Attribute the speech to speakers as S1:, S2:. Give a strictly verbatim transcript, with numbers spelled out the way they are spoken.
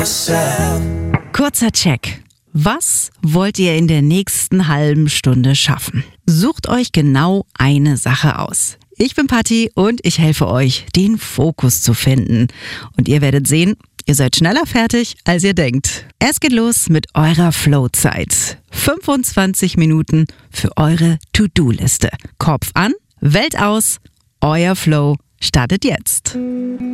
S1: Kurzer Check. Was wollt ihr in der nächsten halben Stunde schaffen? Sucht euch genau eine Sache aus. Ich bin Patti und ich helfe euch, den Fokus zu finden. Und ihr werdet sehen, ihr seid schneller fertig, als ihr denkt. Es geht los mit eurer Flow-Zeit. fünfundzwanzig Minuten für eure To-Do-Liste. Kopf an, Welt aus, euer Flow startet jetzt.